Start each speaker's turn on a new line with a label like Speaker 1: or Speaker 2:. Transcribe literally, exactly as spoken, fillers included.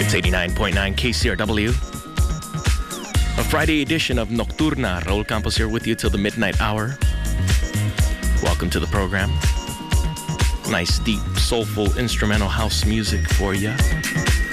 Speaker 1: It's eighty-nine point nine K C R W. A Friday edition of Nocturna. Raul Campos here with you till the midnight hour. Welcome to the program. Nice, deep, soulful instrumental house music for you.